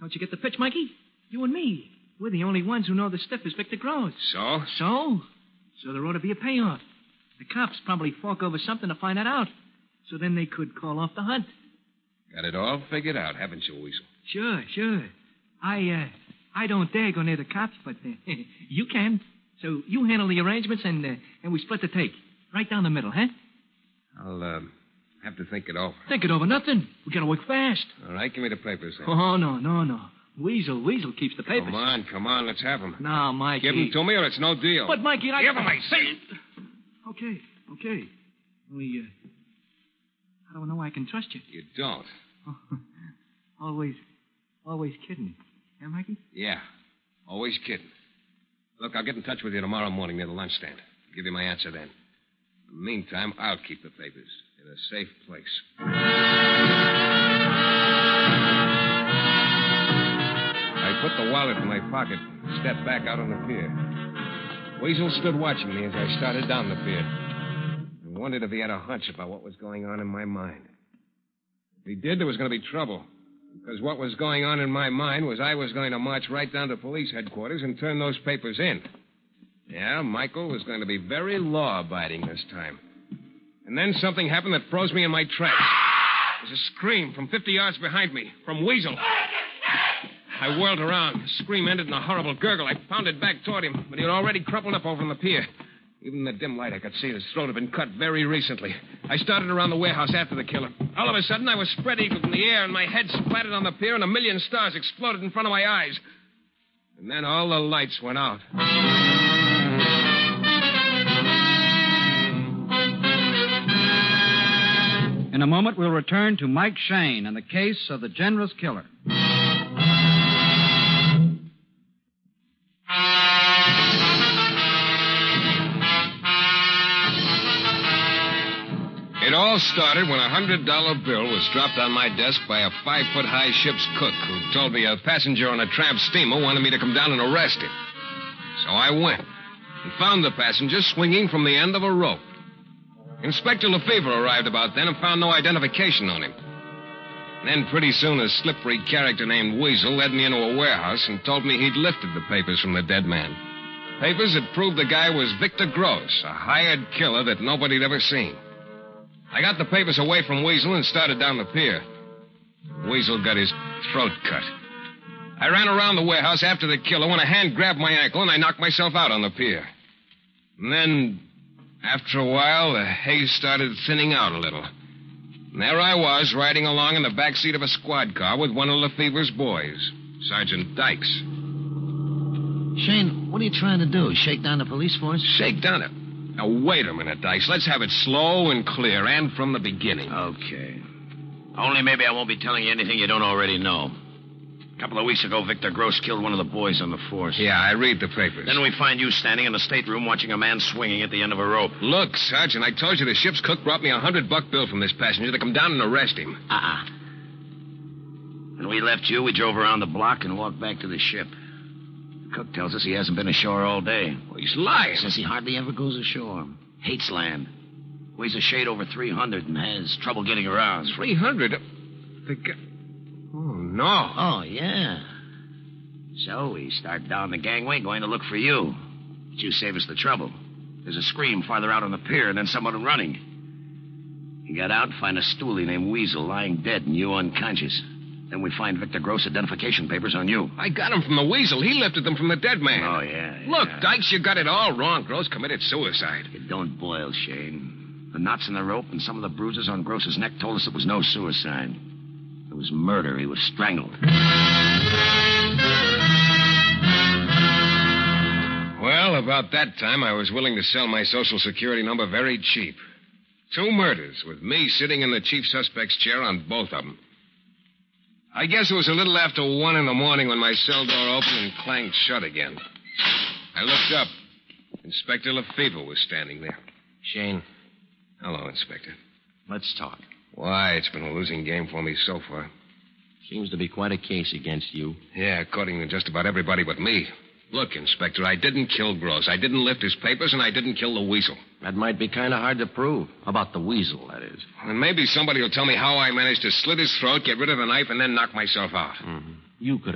Don't you get the pitch, Mikey? You and me. We're the only ones who know the stiff is Victor Gross. So? So there ought to be a payoff. The cops probably fork over something to find that out. So then they could call off the hunt. Got it all figured out, haven't you, Weasel? Sure. I don't dare go near the cops, but you can. So you handle the arrangements, and we split the take. Right down the middle, huh? I'll have to think it over. Think it over nothing. We gotta work fast. All right, give me the papers then. Oh, no. Weasel keeps the papers. Come on, let's have them. No, Mikey. Give them to me or it's no deal. But, Mikey, Give them, I say. Okay. How do I know I can trust you? You don't. Always kidding. Yeah, Mikey? Yeah, always kidding. Look, I'll get in touch with you tomorrow morning near the lunchstand. I'll give you my answer then. In the meantime, I'll keep the papers in a safe place. I put the wallet in my pocket and stepped back out on the pier. Weasel stood watching me as I started down the pier. I wondered if he had a hunch about what was going on in my mind. If he did, there was going to be trouble. Because what was going on in my mind was I was going to march right down to police headquarters and turn those papers in. Yeah, Michael was going to be very law-abiding this time. And then something happened that froze me in my tracks. There was a scream from 50 yards behind me, from Weasel. I whirled around. The scream ended in a horrible gurgle. I pounded back toward him, but he had already crumpled up over on the pier. Even in the dim light, I could see his throat had been cut very recently. I started around the warehouse after the killer. All of a sudden, I was spread-eagled in the air, and my head splattered on the pier, and a million stars exploded in front of my eyes. And then all the lights went out. In a moment, we'll return to Mike Shane and the case of the generous killer. It all started when a $100 bill was dropped on my desk by a 5-foot-high ship's cook who told me a passenger on a tramp steamer wanted me to come down and arrest him. So I went and found the passenger swinging from the end of a rope. Inspector Lefevre arrived about then and found no identification on him. And then pretty soon a slippery character named Weasel led me into a warehouse and told me he'd lifted the papers from the dead man. Papers that proved the guy was Victor Gross, a hired killer that nobody'd ever seen. I got the papers away from Weasel and started down the pier. Weasel got his throat cut. I ran around the warehouse after the killer when a hand grabbed my ankle and I knocked myself out on the pier. And then, after a while, the haze started thinning out a little. And there I was, riding along in the back seat of a squad car with one of Lefevre's boys, Sergeant Dykes. Shane, what are you trying to do? Shake down the police force? Shake down it. Now, wait a minute, Dykes. Let's have it slow and clear, and from the beginning. Okay. Only maybe I won't be telling you anything you don't already know. A couple of weeks ago, Victor Gross killed one of the boys on the force. Yeah, I read the papers. Then we find you standing in the stateroom watching a man swinging at the end of a rope. Look, Sergeant, I told you the ship's cook brought me a $100 bill from this passenger to come down and arrest him. When we left you, we drove around the block and walked back to the ship. The cook tells us he hasn't been ashore all day. Well, he's lying. Says he hardly ever goes ashore. Hates land. Weighs a shade over 300 and has trouble getting around. 300? The guy... Oh, no. Oh, yeah. So we start down the gangway going to look for you. But you save us the trouble. There's a scream farther out on the pier and then someone running. You got out and find a stoolie named Weasel lying dead and you unconscious. Then we find Victor Gross identification papers on you. I got them from the Weasel. He lifted them from the dead man. Oh, yeah. Look, Dykes, you got it all wrong. Gross committed suicide. It don't boil, Shane. The knots in the rope and some of the bruises on Gross's neck told us it was no suicide. It was murder. He was strangled. Well, about that time, I was willing to sell my Social Security number very cheap. 2 murders, with me sitting in the chief suspect's chair on both of them. I guess it was a little after 1 in the morning when my cell door opened and clanged shut again. I looked up. Inspector Lefevre was standing there. Shane. Hello, Inspector. Let's talk. Why? It's been a losing game for me so far. Seems to be quite a case against you. Yeah, according to just about everybody but me. Look, Inspector, I didn't kill Gross. I didn't lift his papers, and I didn't kill the Weasel. That might be kind of hard to prove. About the Weasel, that is. And maybe somebody will tell me how I managed to slit his throat, get rid of the knife, and then knock myself out. Mm-hmm. You could